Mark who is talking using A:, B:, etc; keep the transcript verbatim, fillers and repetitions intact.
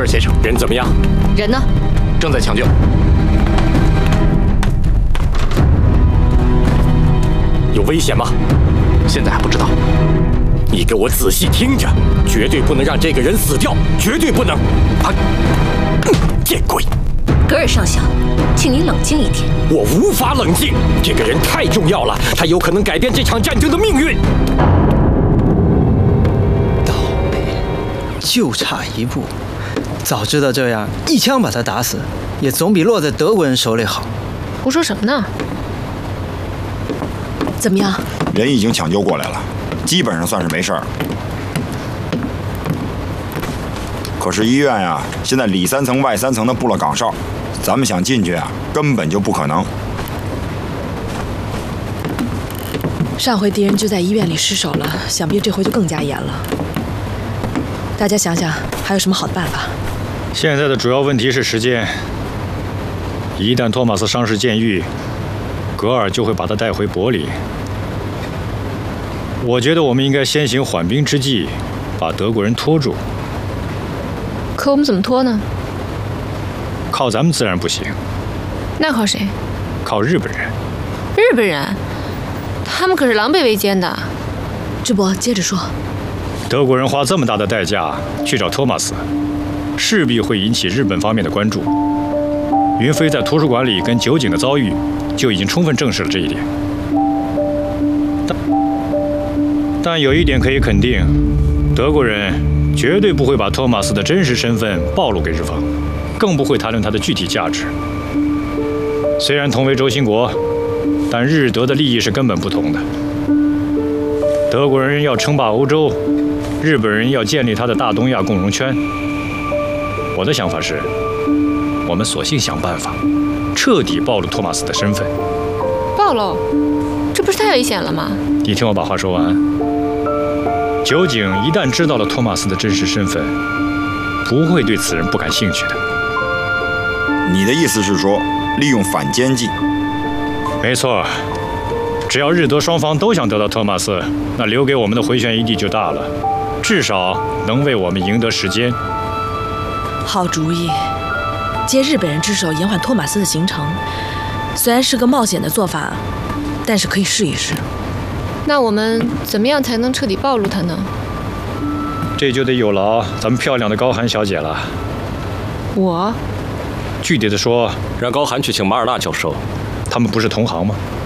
A: 先生，人怎么样？
B: 人呢？
A: 正在抢救。有危险吗？
C: 现在还不知道。
A: 你给我仔细听着，绝对不能让这个人死掉，绝对不能！啊！嗯、见鬼！
B: 格尔上校，请您冷静一点。
A: 我无法冷静，这个人太重要了，他有可能改变这场战争的命运。
D: 倒霉，就差一步。早知道这样，一枪把他打死，也总比落在德国人手里好。
B: 胡说什么呢？怎么样？
E: 人已经抢救过来了，基本上算是没事儿。可是医院呀，现在里三层外三层的布了岗哨，咱们想进去啊，根本就不可能。
F: 上回敌人就在医院里失手了，想必这回就更加严了。大家想想，还有什么好的办法？
G: 现在的主要问题是时间。一旦托马斯伤势渐愈，格尔就会把他带回伯里。我觉得我们应该先行缓兵之计，把德国人拖住。
B: 可我们怎么拖呢？
G: 靠咱们自然不行。
B: 那靠谁？
G: 靠日本人。
B: 日本人？他们可是狼狈为奸的。
F: 智博，接着说。
G: 德国人花这么大的代价去找托马斯，势必会引起日本方面的关注。云飞在图书馆里跟酒井的遭遇，就已经充分证实了这一点。但但有一点可以肯定，德国人绝对不会把托马斯的真实身份暴露给日方，更不会谈论他的具体价值。虽然同为轴心国，但日德的利益是根本不同的。德国人要称霸欧洲，日本人要建立他的大东亚共荣圈。我的想法是，我们索性想办法，彻底暴露托马斯的身份。
B: 暴露？这不是太危险了吗？
G: 你听我把话说完。酒井一旦知道了托马斯的真实身份，不会对此人不感兴趣的。
E: 你的意思是说，利用反间计？
G: 没错，只要日德双方都想得到托马斯，那留给我们的回旋余地就大了，至少能为我们赢得时间。
F: 好主意，借日本人之手延缓托马斯的行程，虽然是个冒险的做法，但是可以试一试。
B: 那我们怎么样才能彻底暴露他呢？
G: 这就得有劳咱们漂亮的高寒小姐了。
B: 我？
G: 具体的说，
A: 让高寒去请马尔纳教授。
G: 他们不是同行吗？